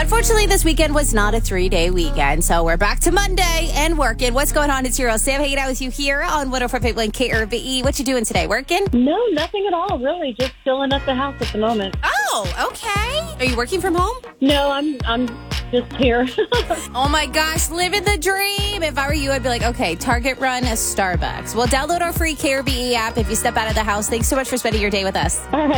Unfortunately, this weekend was not a 3-day weekend, so we're back to Monday and working. What's going on? It's your girl Sam hanging out with you here on 104.1 KRBE. What you doing today? Working? No, nothing at all, really. Just chilling at the house at the moment. Oh, okay. Are you working from home? No, I'm just here. Oh my gosh, living the dream. If I were you, I'd be like, okay, Target run, a Starbucks. Well, download our free KRBE app if you step out of the house. Thanks so much for spending your day with us. All right.